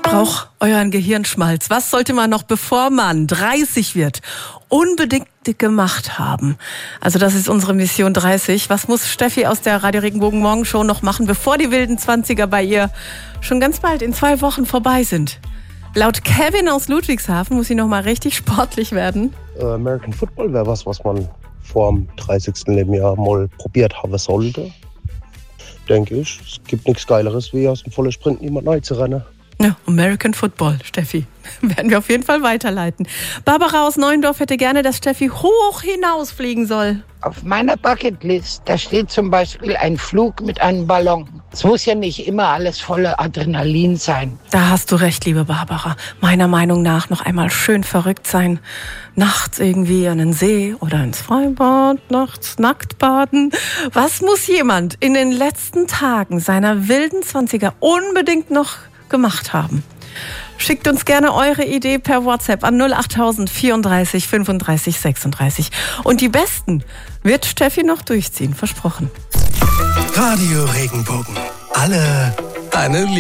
brauche euren Gehirnschmalz. Was sollte man noch, bevor man 30 wird, unbedingt gemacht haben? Also das ist unsere Mission 30. Was muss Steffi aus der Radio Regenbogen Morgenshow noch machen, bevor die wilden 20er bei ihr schon ganz bald in 2 Wochen vorbei sind? Laut Kevin aus Ludwigshafen muss sie noch mal richtig sportlich werden. American Football wäre was man vor dem 30. Lebensjahr mal probiert haben sollte. Denke ich. Es gibt nichts Geileres, wie aus dem vollen Sprint niemand reinzurennen. Ja, American Football, Steffi. Werden wir auf jeden Fall weiterleiten. Barbara aus Neuendorf hätte gerne, dass Steffi hoch hinausfliegen soll. Auf meiner Bucketlist, da steht zum Beispiel ein Flug mit einem Ballon. Es muss ja nicht immer alles voller Adrenalin sein. Da hast du recht, liebe Barbara. Meiner Meinung nach noch einmal schön verrückt sein. Nachts irgendwie an den See oder ins Freibad, nachts nackt baden. Was muss jemand in den letzten Tagen seiner wilden 20er unbedingt noch gemacht haben? Schickt uns gerne eure Idee per WhatsApp an 08000 34 35 36. Und die besten wird Steffi noch durchziehen, versprochen. Radio Regenbogen. Alle deine